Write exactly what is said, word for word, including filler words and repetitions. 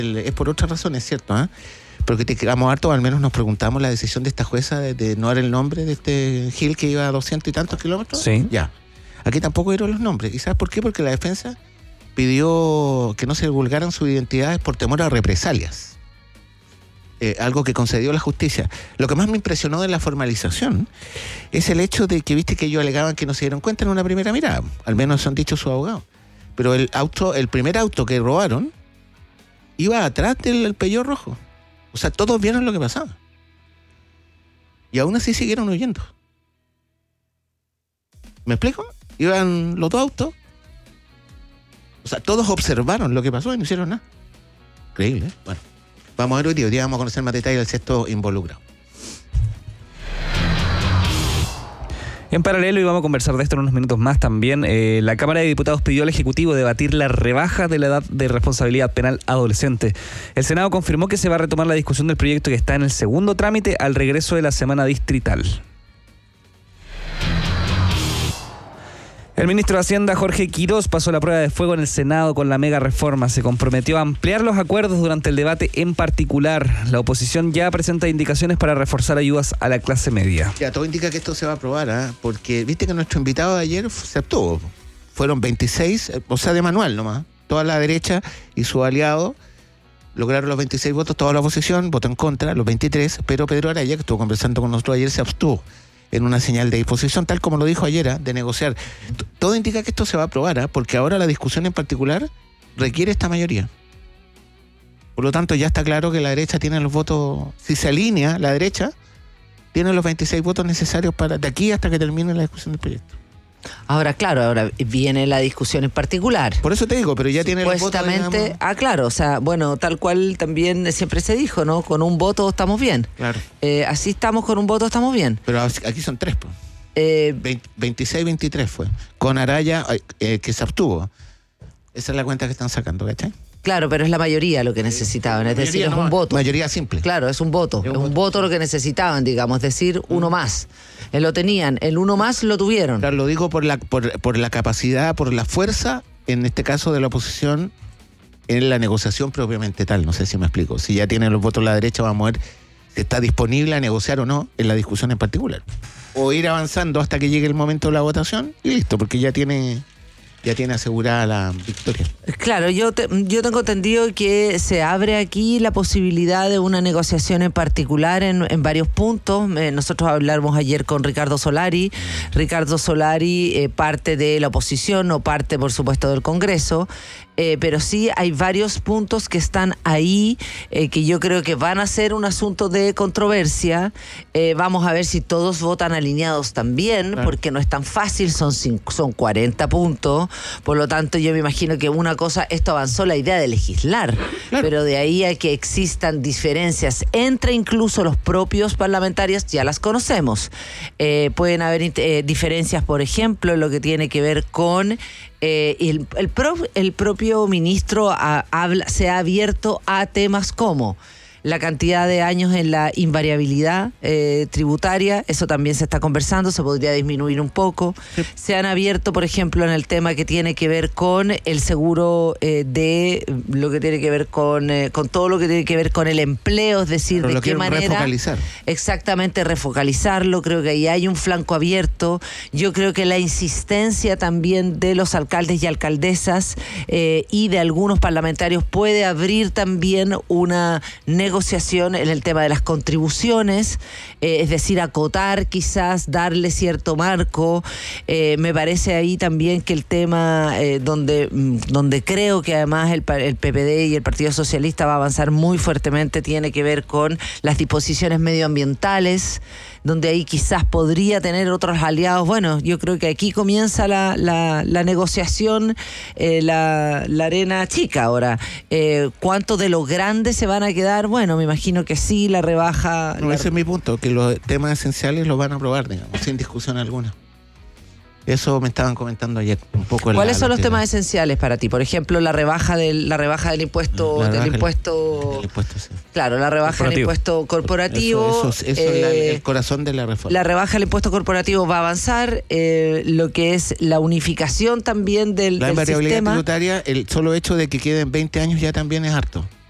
Es por otra razón, es cierto, ¿eh? Porque te quedamos harto, al menos nos preguntamos la decisión de esta jueza de, de no dar el nombre de este Gil que iba a doscientos y tantos kilómetros. Sí. Ya. Aquí tampoco dieron los nombres. ¿Y sabes por qué? Porque la defensa pidió que no se divulgaran sus identidades por temor a represalias. Eh, algo que concedió la justicia. Lo que más me impresionó de la formalización es el hecho de que, viste, que ellos alegaban que no se dieron cuenta en una primera mirada. Al menos eso han dicho sus abogados. Pero el auto, el primer auto que robaron iba atrás del Peugeot rojo. O sea, todos vieron lo que pasaba. Y aún así siguieron huyendo. ¿Me explico? Iban los dos autos. O sea, todos observaron lo que pasó y no hicieron nada. Increíble, ¿eh? Bueno, vamos a ver hoy día. Hoy día vamos a conocer más detalles del sexto involucrado. En paralelo, y vamos a conversar de esto en unos minutos más también, eh, la Cámara de Diputados pidió al Ejecutivo debatir la rebaja de la edad de responsabilidad penal adolescente. El Senado confirmó que se va a retomar la discusión del proyecto que está en el segundo trámite al regreso de la semana distrital. El ministro de Hacienda, Jorge Quirós, pasó la prueba de fuego en el Senado con la mega reforma. Se comprometió a ampliar los acuerdos durante el debate en particular. La oposición ya presenta indicaciones para reforzar ayudas a la clase media. Ya, todo indica que esto se va a aprobar, ¿eh? Porque viste que nuestro invitado de ayer se obtuvo. Fueron veintiséis, o sea, de manual nomás. Toda la derecha y su aliado lograron los veintiséis votos, toda la oposición votó en contra, los veintitrés, pero Pedro Araya, que estuvo conversando con nosotros ayer, se abstuvo en una señal de disposición, tal como lo dijo ayer, ¿eh? De negociar. Todo indica que esto se va a aprobar, ¿eh? Porque ahora la discusión en particular requiere esta mayoría. Por lo tanto, ya está claro que la derecha tiene los votos, si se alinea la derecha, tiene los veintiséis votos necesarios para de aquí hasta que termine la discusión del proyecto. Ahora, claro, ahora viene la discusión en particular. Por eso te digo, pero ya tiene los votos. Supuestamente, ah, claro, o sea, bueno, tal cual también siempre se dijo, ¿no? Con un voto estamos bien. Claro. Eh, así estamos, con un voto estamos bien. Pero aquí son tres, pues. Eh, veintiséis veintitrés fue. Con Araya, eh, que se abstuvo. Esa es la cuenta que están sacando, ¿cachai? Claro, pero es la mayoría lo que necesitaban, es decir, es un voto. Mayoría simple. Claro, es un voto, es un voto lo que necesitaban, digamos, es decir, uno más. Eh, lo tenían, el uno más lo tuvieron. Claro, lo digo por la, por, por la capacidad, por la fuerza, en este caso de la oposición, en la negociación propiamente tal, no sé si me explico. Si ya tienen los votos la derecha, vamos a ver si está disponible a negociar o no en la discusión en particular. O ir avanzando hasta que llegue el momento de la votación y listo, porque ya tiene... ya tiene asegurada la victoria. Claro, yo te, yo tengo entendido que se abre aquí la posibilidad de una negociación en particular en, en varios puntos. Eh, nosotros hablamos ayer con Ricardo Solari. Ricardo Solari, eh, parte de la oposición, no parte, por supuesto, del Congreso. Eh, pero sí hay varios puntos que están ahí, eh, que yo creo que van a ser un asunto de controversia. Eh, vamos a ver si todos votan alineados también, claro, porque no es tan fácil, son, cinco, son cuarenta puntos. Por lo tanto, yo me imagino que una cosa, esto avanzó la idea de legislar, claro, pero de ahí a que existan diferencias entre incluso los propios parlamentarios, ya las conocemos. Eh, pueden haber eh, diferencias, por ejemplo, en lo que tiene que ver con... Eh, el, el, pro, el propio ministro ha, habla, se ha abierto a temas como la cantidad de años en la invariabilidad eh, tributaria. Eso también se está conversando, se podría disminuir un poco. Sí. Se han abierto, por ejemplo, en el tema que tiene que ver con el seguro eh, de lo que tiene que ver con, eh, con todo lo que tiene que ver con el empleo, es decir, pero de qué manera refocalizar. Exactamente, refocalizarlo. Creo que ahí hay un flanco abierto. Yo creo que la insistencia también de los alcaldes y alcaldesas eh, y de algunos parlamentarios puede abrir también una negociación negociación en el tema de las contribuciones, eh, es decir, acotar, quizás darle cierto marco. Eh, me parece ahí también que el tema eh, donde, donde creo que además el, el P P D y el Partido Socialista va a avanzar muy fuertemente tiene que ver con las disposiciones medioambientales, donde ahí quizás podría tener otros aliados. Bueno, yo creo que aquí comienza la, la, la negociación, eh, la, la arena chica. Ahora, eh, ¿cuánto de lo grande se van a quedar? Bueno, me imagino que sí, la rebaja... No, la... ese es mi punto, que los temas esenciales los van a aprobar, digamos, sin discusión alguna. Eso me estaban comentando ayer un poco. ¿Cuáles la, son los temas. temas esenciales para ti? Por ejemplo, la rebaja del la rebaja del impuesto la del rebaja impuesto, del impuesto sí. Claro, la rebaja del impuesto corporativo. Eso, eso, eso eh, es la, el corazón de la reforma. La rebaja del impuesto corporativo va a avanzar, eh, lo que es la unificación también del, la del invariabilidad sistema. tributaria, el solo hecho de que queden veinte años ya también es harto.